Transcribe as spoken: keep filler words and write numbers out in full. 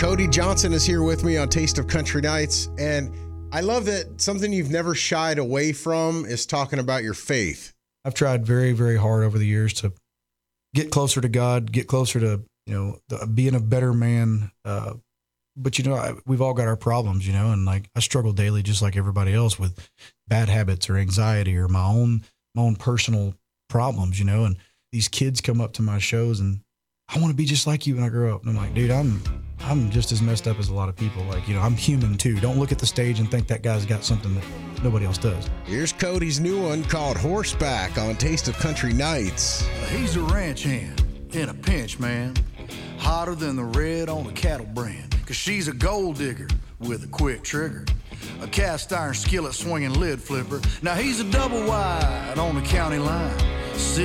Cody Johnson is here with me on Taste of Country Nights, and I love that something you've never shied away from is talking about your faith. I've tried very, very hard over the years to get closer to God, get closer to, you know, the, being a better man. Uh, but, you know, I, we've all got our problems, you know, and like I struggle daily just like everybody else with bad habits or anxiety or my own, my own personal problems, you know, and these kids come up to my shows and I want to be just like you when I grow up. And I'm like, dude, I'm, I'm just as messed up as a lot of people. Like, you know, I'm human too. Don't look at the stage and think that guy's got something that nobody else does. Here's Cody's new one called Horseback on Taste of Country Nights. He's a ranch hand in a pinch, man. Hotter than the red on a cattle brand. Cause she's a gold digger with a quick trigger. A cast iron skillet swinging lid flipper. Now he's a double wide on the county line.